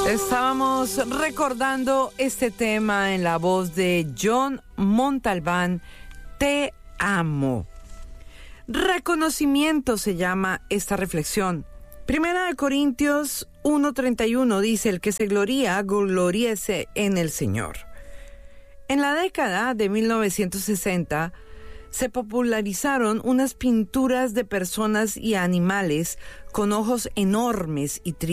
Estábamos recordando este tema en la voz de John Montalbán, Te amo. Reconocimiento se llama esta reflexión. Primera de Corintios 1:31 dice: el que se gloría, gloríese en el Señor. En la década de 1960 se popularizaron unas pinturas de personas y animales con ojos enormes y tristes.